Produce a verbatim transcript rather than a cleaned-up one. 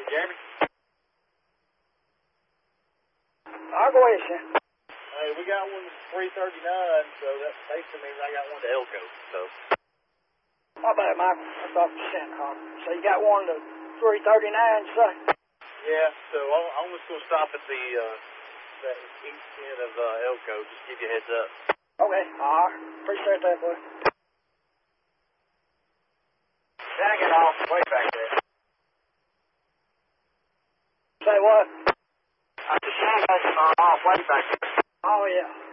Jeremy? I'll go ahead, sir. Hey, we got one three thirty-nine, so that basically means I got one to Elko, so. My bad, Michael. I thought you sent car. So you got one to three thirty-nine, sir? Yeah, so I'm, I'm just going to stop at the, uh, the east end of uh, Elko, just give you a heads up. Okay, all right. Appreciate that, boy. Dang it off, way back there. Say what? I just sang that off way back there. Oh, yeah.